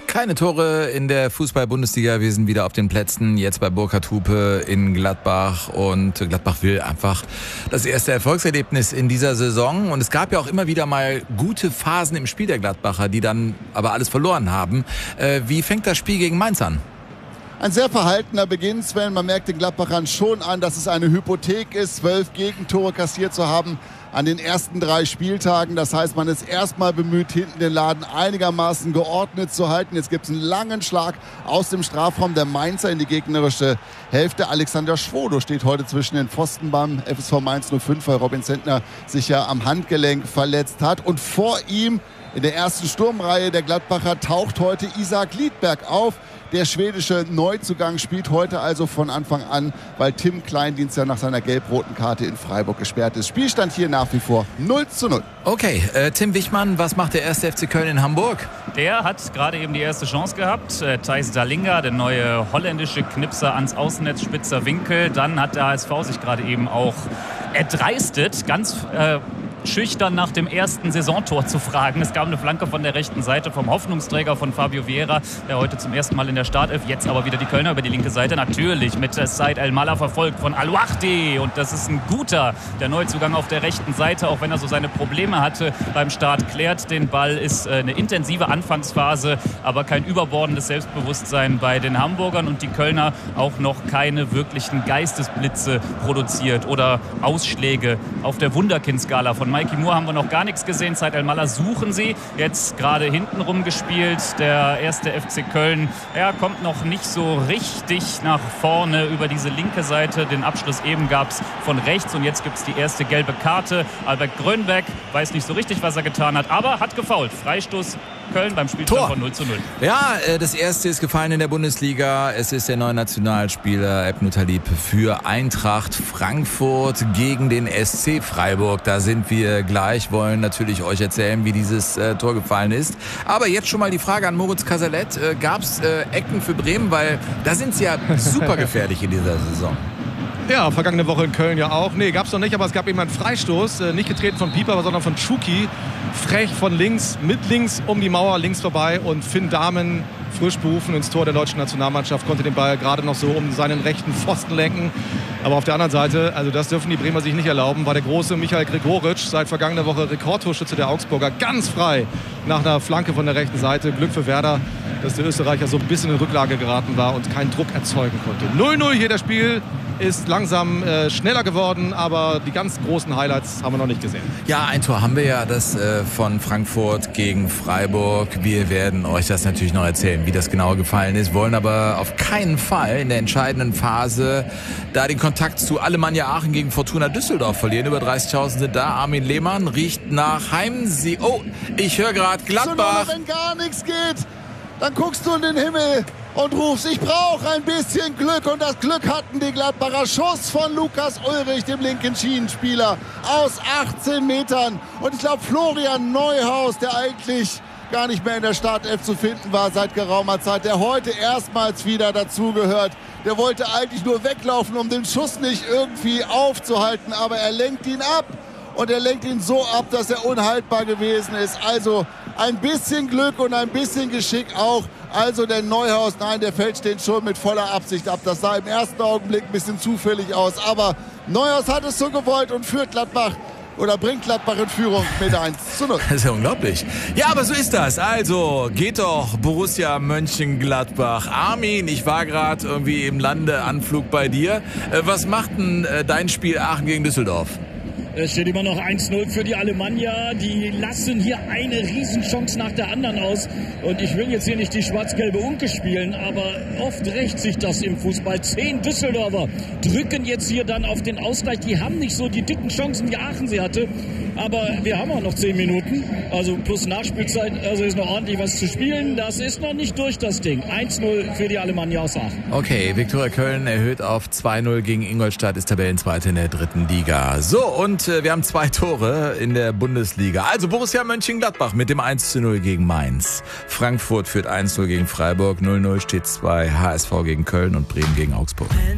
Keine Tore in der Fußball-Bundesliga. Wir sind wieder auf den Plätzen, jetzt bei Burkhard Hupe in Gladbach. Und Gladbach will einfach das erste Erfolgserlebnis in dieser Saison. Und es gab ja auch immer wieder mal gute Phasen im Spiel der Gladbacher, die dann aber alles verloren haben. Wie fängt das Spiel gegen Mainz an? Ein sehr verhaltener Beginn, Sven. Man merkt den Gladbachern schon an, dass es eine Hypothek ist, 12 Gegentore kassiert zu haben an den ersten 3 Spieltagen. Das heißt, man ist erstmal bemüht, hinten den Laden einigermaßen geordnet zu halten. Jetzt gibt es einen langen Schlag aus dem Strafraum der Mainzer in die gegnerische Hälfte. Alexander Schwodo steht heute zwischen den Pfosten beim FSV Mainz 05, weil Robin Zentner sich ja am Handgelenk verletzt hat. Und vor ihm in der ersten Sturmreihe der Gladbacher taucht heute Isak Lidberg auf. Der schwedische Neuzugang spielt heute also von Anfang an, weil Tim Kleindienst ja nach seiner gelb-roten Karte in Freiburg gesperrt ist. Spielstand hier nach wie vor 0:0. Okay, Tim Wichmann, was macht der 1. FC Köln in Hamburg? Der hat gerade eben die erste Chance gehabt. Thijs Dallinga, der neue holländische Knipser ans Außennetz, spitzer Winkel. Dann hat der HSV sich gerade eben auch erdreistet, ganz schüchtern nach dem ersten Saisontor zu fragen. Es gab eine Flanke von der rechten Seite vom Hoffnungsträger von Fabio Vieira, der heute zum ersten Mal in der Startelf, jetzt aber wieder die Kölner über die linke Seite. Natürlich mit Said El-Malla verfolgt von Al-Wahdi. Und das ist ein guter, der Neuzugang auf der rechten Seite, auch wenn er so seine Probleme hatte beim Start, klärt den Ball, ist eine intensive Anfangsphase, aber kein überbordendes Selbstbewusstsein bei den Hamburgern und die Kölner auch noch keine wirklichen Geistesblitze produziert oder Ausschläge auf der Wunderkind-Skala. Von Mikey Moore haben wir noch gar nichts gesehen. Said El-Malla suchen sie. Jetzt gerade hintenrum gespielt. Der 1. FC Köln kommt noch nicht so richtig nach vorne über diese linke Seite. Den Abschluss eben gab es von rechts und jetzt gibt es die erste gelbe Karte. Albert Grönbeck weiß nicht so richtig, was er getan hat, aber hat gefoult. Freistoß Köln beim Spielstand von 0:0. Ja, das erste ist gefallen in der Bundesliga. Es ist der neue Nationalspieler Ebnou Talib für Eintracht Frankfurt gegen den SC Freiburg. Da sind wir gleich, wollen natürlich euch erzählen, wie dieses Tor gefallen ist. Aber jetzt schon mal die Frage an Moritz Casalet. Gab es Ecken für Bremen? Weil da sind sie ja super gefährlich in dieser Saison. Ja, vergangene Woche in Köln ja auch. Nee, gab's noch nicht, aber es gab eben einen Freistoß. Nicht getreten von Pieper, sondern von Tschuki. Frech von links, mit links um die Mauer, links vorbei. Und Finn Dahmen, frisch berufen ins Tor der deutschen Nationalmannschaft, konnte den Ball gerade noch so um seinen rechten Pfosten lenken. Aber auf der anderen Seite, also das dürfen die Bremer sich nicht erlauben, war der große Michael Gregoritsch seit vergangener Woche Rekordtorschütze der Augsburger ganz frei nach einer Flanke von der rechten Seite. Glück für Werder, dass der Österreicher so ein bisschen in Rücklage geraten war und keinen Druck erzeugen konnte. 0:0 hier das Spiel. Ist langsam schneller geworden, aber die ganz großen Highlights haben wir noch nicht gesehen. Ja, ein Tor haben wir ja, das von Frankfurt gegen Freiburg. Wir werden euch das natürlich noch erzählen, wie das genau gefallen ist, wollen aber auf keinen Fall in der entscheidenden Phase da den Kontakt zu Alemannia Aachen gegen Fortuna Düsseldorf verlieren. Über 30.000 sind da. Armin Lehmann riecht nach Heimsieg. Oh, ich höre gerade Gladbach. Wenn gar nichts geht, dann guckst du in den Himmel und rufst, ich brauche ein bisschen Glück. Und das Glück hatten die Gladbacher. Schuss von Lukas Ullrich, dem linken Schienenspieler, aus 18 Metern. Und ich glaube, Florian Neuhaus, der eigentlich gar nicht mehr in der Startelf zu finden war seit geraumer Zeit, der heute erstmals wieder dazugehört. Der wollte eigentlich nur weglaufen, um den Schuss nicht irgendwie aufzuhalten. Aber er lenkt ihn ab. Und er lenkt ihn so ab, dass er unhaltbar gewesen ist. Also ein bisschen Glück und ein bisschen Geschick auch. Also der Neuhaus, nein, der fällt den schon mit voller Absicht ab. Das sah im ersten Augenblick ein bisschen zufällig aus. Aber Neuhaus hat es so gewollt und führt Gladbach oder bringt Gladbach in Führung mit 1:0. Das ist ja unglaublich. Ja, aber so ist das. Also geht doch Borussia Mönchengladbach. Armin, ich war gerade irgendwie im Landeanflug bei dir. Was macht denn dein Spiel Aachen gegen Düsseldorf? Es steht immer noch 1:0 für die Alemannia. Die lassen hier eine Riesenchance nach der anderen aus. Und ich will jetzt hier nicht die schwarz-gelbe Unke spielen, aber oft rächt sich das im Fußball. 10 Düsseldorfer drücken jetzt hier dann auf den Ausgleich. Die haben nicht so die dicken Chancen, wie Aachen sie hatte. Aber wir haben auch noch 10 Minuten, also plus Nachspielzeit, also ist noch ordentlich was zu spielen. Das ist noch nicht durch, das Ding. 1:0 für die Alemannia aus Aachen. Okay, Viktoria Köln erhöht auf 2:0 gegen Ingolstadt, ist Tabellenzweite in der 3. Liga. So, und wir haben 2 Tore in der Bundesliga. Also Borussia Mönchengladbach mit dem 1:0 gegen Mainz. Frankfurt führt 1:0 gegen Freiburg, 0:0 steht 2 HSV gegen Köln und Bremen gegen Augsburg.